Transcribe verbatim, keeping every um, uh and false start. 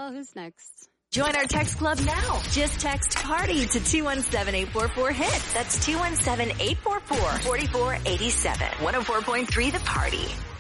Well, who's next? Join our text club now. Just text PARTY to two one seven, eight four four, HIT. That's two one seven, eight four four, four four eight seven. one oh four point three The Party.